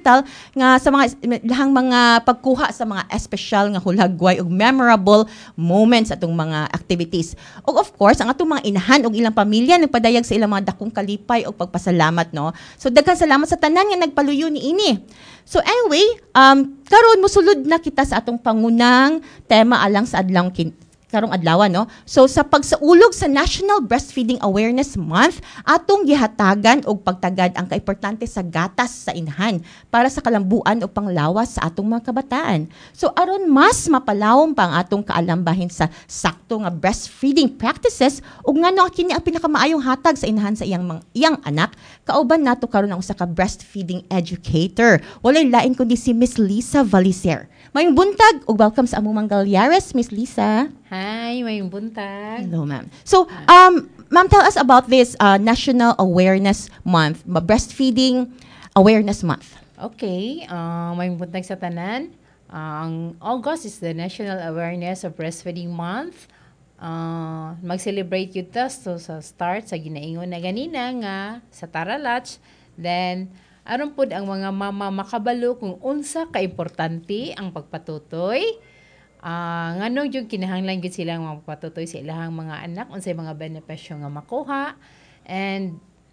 Chantal nga sa mga lahang mga pagkuha sa mga espesyal nga hulagway ug memorable moments atong mga activities. Ug of course, ang atong mga inahan ug ilang pamilya nagpadayag sa ilang mga dakong kalipay ug pagpasalamat, no. So daghang salamat sa tanan nga nagpaluyo niini. So anyway, karon mosulod na kita sa atong pangunang tema alang sa karong adlaw, no? So sa pagsaulog sa National Breastfeeding Awareness Month, atong gihatagan og pagtagad ang kaimportante sa gatas sa inhan para sa kalambuan o panglawas sa atong mga kabataan. So aron mas mapalawom pa ang atong kaalambahin sa sakto nga breastfeeding practices ug ngano kini ang pinakamaayong hatag sa inhan sa iyang anak, kauban nato karon ang usa ka breastfeeding educator. Walay lain kundi si Miss Lisa Valicer. Mayong buntag ug welcome sa among Mangalyares, Miss Lisa. Hi, mayong buntag. Hello, ma'am. So, ma'am, tell us about this National Awareness Month, Breastfeeding Awareness Month. Okay, mayong buntag sa tanan. Ang August is the National Awareness of Breastfeeding Month. Mag-celebrate yun so sa start, sa ginaingon na ganina nga, sa Taralach. Then, aron pod ang mga mama makabalo kung unsa ka-importante ang pagpatutoy. Ngano yung kinahanglan gyud silang magpatutoy sa ilahang mga anak unsay mga benepisyo nga makuha and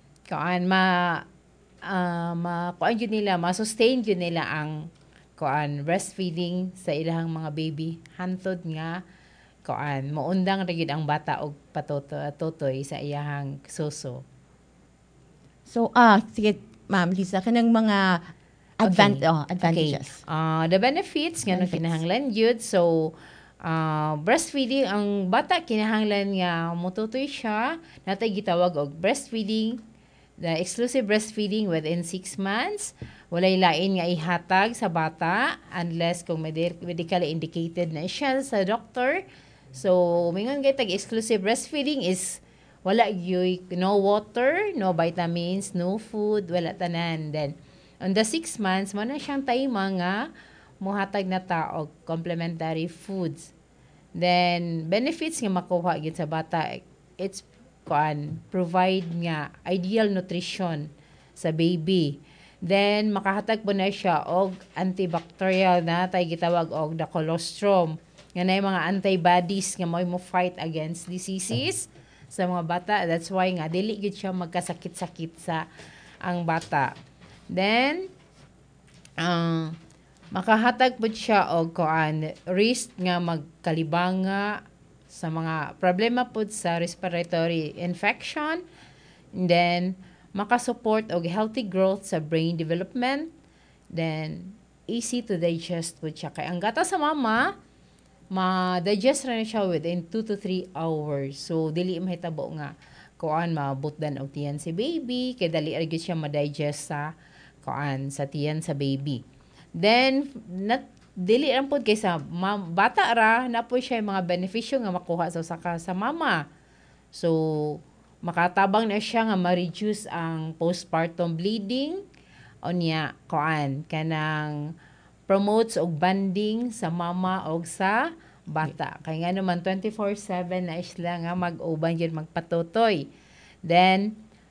kuan gyud nila ma-sustain gyud nila ang breastfeeding sa ilahang mga baby hantod nga maundang ra gyud ang bata og patutoy sa iyahang suso. So sige ma'am Lisa, kanang mga advantages. Okay. The benefits nga no kinahanglan gyud. So breastfeeding ang bata kinahanglan nga mututoy siya natay gitawag og breastfeeding, the exclusive breastfeeding within 6 months. Walay lain nga ihatag sa bata unless kung medically indicated na siya sa doctor. So mingon kay tag exclusive breastfeeding is wala gyud no water, no vitamins, no food, wala tanan. Then on the 6 months, mo na siyang tayma nga muhatag na ta og complementary foods. Then, benefits nga makuha gyud sa bata, it's provide nga ideal nutrition sa baby. Then, makahatag po na siya og antibacterial na tay gitawag og the colostrum. Nga na mga antibodies nga mo fight against diseases sa mga bata. That's why nga dili gyud siya magkasakit-sakit sa ang bata. Then, makahatag po siya og risk nga magkalibanga sa mga problema po sa respiratory infection. And then, makasupport og healthy growth sa brain development. Then, easy to digest po siya. Kaya ang gata sa mama, ma-digest rin siya within 2 to 3 hours. So, dili mahitabo nga mabutdan og tiyan si baby. Kaya dali rin siya ma-digest sa tiyan sa baby. Then, dili lang po kaysa bata ra, na po siya yung mga benepisyo nga makuha sa mama. So, makatabang na siya nga ma-reduce ang postpartum bleeding. O niya, kanang promotes og bonding sa mama o sa bata. Kaya nga naman, 24/7 na sila nga mag-uban yun, magpatutoy. Then,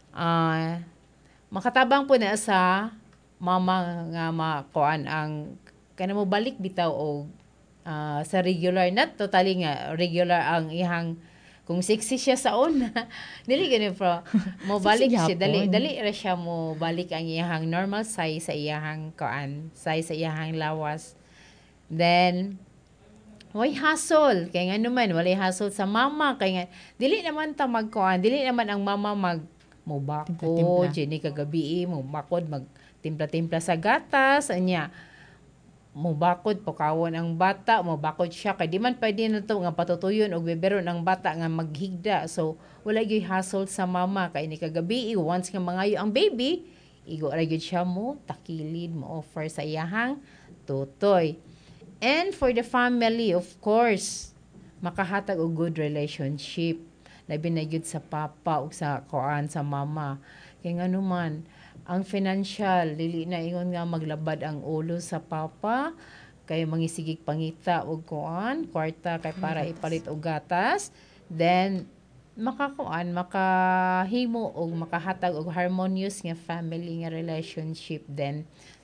makatabang po na sa mama nga ang kanamo balik bitaw og sa regular, not totally nga regular ang ihang kung sexy siya sa una dili gani pro mo balik siya dali ra siya mo balik ang iyang normal size sa iyang size sa iyang lawas. Then why hassle kay nga naman walay hassle sa mama kay nga dili naman ta dili naman ang mama mobako jini kagabi mobakod magtimpla-timpla sa gatas anya mubakod pakawon ang bata, mubakod siya kay di man pwede na to nga patutuyon og bebero ng bata nga maghigda. So wala gyud hassle sa mama kay ni kagabi once nga mangayo ang baby, igo ra gyud siya mo takilid mo offer sa iyahang tutoy. And for the family, of course, makahatag og good relationship. Labi na gyud sa papa ug sa sa mama. Kay ngano man ang financial, dili na ingon nga maglabad ang ulo sa papa, kay mangisigig pangita og kwarta kay para ipalit og gatas. Then, makahimo og makahatag og harmonious nga family nga relationship. Then,